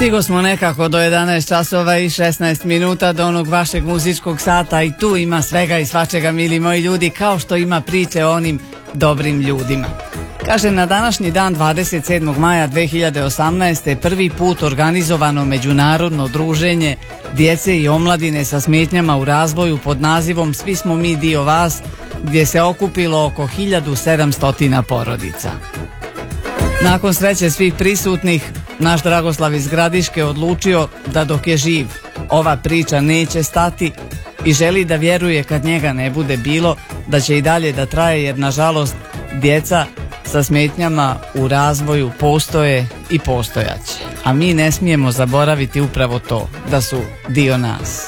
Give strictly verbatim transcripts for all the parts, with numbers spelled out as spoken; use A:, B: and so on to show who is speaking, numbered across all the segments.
A: Stigo smo nekako do jedanaest časova i šesnaest minuta do onog vašeg muzičkog sata i tu ima svega i svačega, mili moji ljudi, kao što ima priče o onim dobrim ljudima. Kaže, na današnji dan dvadeset sedmog maja dve hiljade osamnaeste. prvi put organizovano međunarodno druženje djece i omladine sa smetnjama u razvoju pod nazivom Svi smo mi dio vas, gdje se okupilo oko hiljadu sedamsto porodica. Nakon sreće svih prisutnih, naš Dragoslav iz Gradiške odlučio da dok je živ ova priča neće stati i želi da vjeruje kad njega ne bude bilo da će i dalje da traje, jer nažalost djeca sa smetnjama u razvoju postoje i postojaće. A mi ne smijemo zaboraviti upravo to, da su dio nas.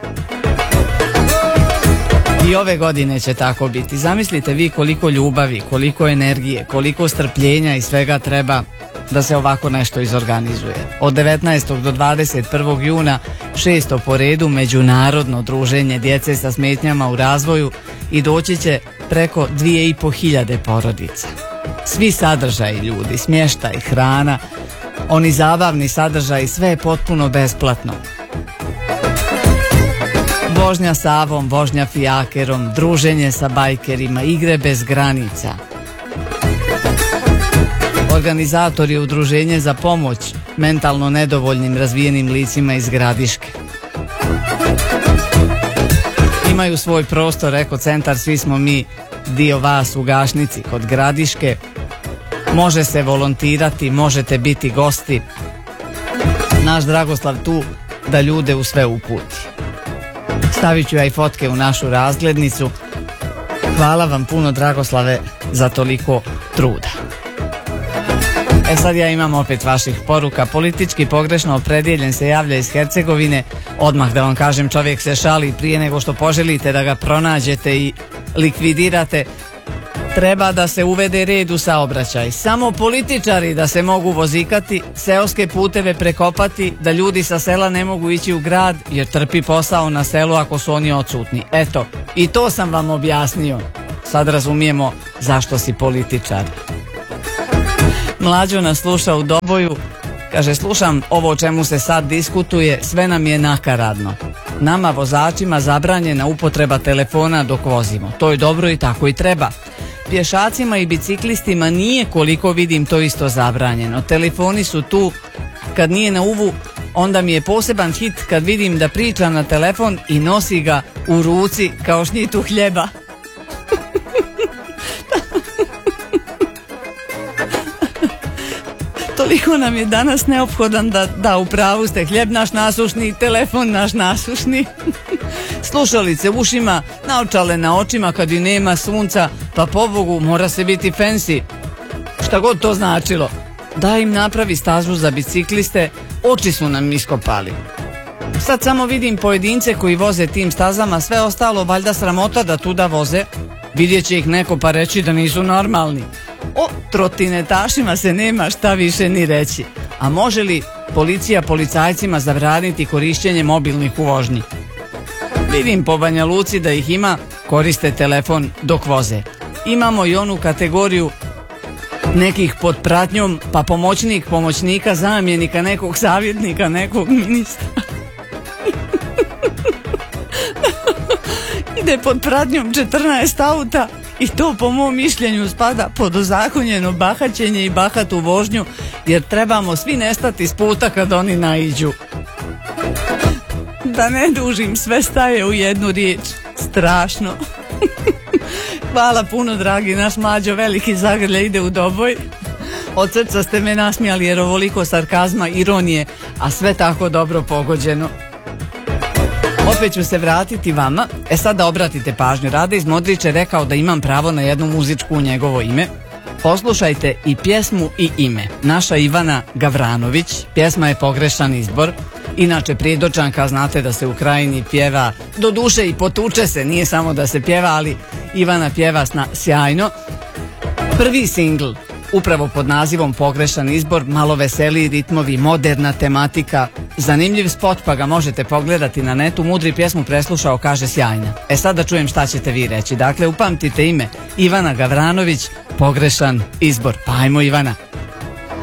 A: I ove godine će tako biti. Zamislite vi koliko ljubavi, koliko energije, koliko strpljenja i svega treba da se ovako nešto izorganizuje. Od devetnaestog do dvadeset prvog juna šesto po redu međunarodno druženje djece sa smetnjama u razvoju i doći će preko dvije i po hiljade porodica. Svi sadržaji ljudi, smještaj, hrana, oni zabavni sadržaji, sve je potpuno besplatno. Vožnja Savom, vožnja fijakerom, druženje sa bajkerima, igre bez granica. Organizatori udruženje za pomoć mentalno nedovoljnim razvijenim licima iz Gradiške. Imaju svoj prostor, eko centar Svi smo mi dio vas u Gašnici kod Gradiške. Može se volontirati, možete biti gosti. Naš Dragoslav tu da ljude u sve uputi. Stavit ću ja i fotke u našu razglednicu. Hvala vam puno, Dragoslave, za toliko truda. E sad ja imam opet vaših poruka. Politički pogrešno opredjeljen se javlja iz Hercegovine. Odmah da vam kažem, čovjek se šali prije nego što poželite da ga pronađete i likvidirate. Treba da se uvede red u saobraćaj. Samo političari da se mogu vozikati, seoske puteve prekopati, da ljudi sa sela ne mogu ići u grad jer trpi posao na selu ako su oni odsutni. Eto, i to sam vam objasnio. Sad razumijemo zašto si političar. Mlađo nas sluša u Doboju. Kaže, slušam ovo o čemu se sad diskutuje, sve nam je nakaradno. Nama vozačima zabranjena upotreba telefona dok vozimo. To je dobro i tako i treba. Pješacima i biciklistima nije, koliko vidim, to isto zabranjeno. Telefoni su tu, kad nije na uvu, onda mi je poseban hit kad vidim da priča na telefon i nosi ga u ruci kao šnjitu hljeba. Toliko nam je danas neophodan da, da u pravu ste, hljeb naš nasušni, telefon naš nasušni. Slušalice u ušima, naočale na očima kad i nema sunca, pa pobogu mora se biti fancy. Šta god to značilo. Da im napravi stazu za bicikliste, oči su nam iskopali. Sad samo vidim pojedince koji voze tim stazama, sve ostalo valjda sramota da tuda voze. Vidjet će ih neko pa reći da nisu normalni. O trotinetašima se nema šta više ni reći. A može li policija policajcima zabraniti korištenje mobilnih u vožnji? Vidim po Banja Luci da ih ima, koriste telefon dok voze. Imamo i onu kategoriju nekih pod pratnjom, pa pomoćnik pomoćnika, zamjenika, nekog savjetnika, nekog ministra. Ide pod pratnjom četrnaest auta i to po mom mišljenju spada pod ozakonjeno bahaćenje i bahatu vožnju, jer trebamo svi nestati s puta kad oni naiđu. Da ne dužim, sve staje u jednu riječ. Strašno. Hvala puno, dragi naš Mlađo, veliki zagrljaj ide u Doboj. Od srca ste me nasmijali jer ovoliko sarkazma, ironije, a sve tako dobro pogođeno. Opet ću se vratiti vama. E sad da obratite pažnju. Rade iz Modrića je rekao da imam pravo na jednu muzičku u njegovo ime. Poslušajte i pjesmu i ime. Naša Ivana Gavranović. Pjesma je Pogrešan izbor. Inače Prijedočanka, znate da se u Krajini pjeva, do duše i potuče se, nije samo da se pjeva, ali Ivana pjeva sna, sjajno. Prvi singl, upravo pod nazivom Pogrešan izbor, malo veseliji ritmovi, moderna tematika, zanimljiv spot, pa ga možete pogledati na netu. Mudri pjesmu preslušao, kaže sjajna. E sad da čujem šta ćete vi reći. Dakle, upamtite ime Ivana Gavranović, Pogrešan izbor. Pa ajmo, Ivana.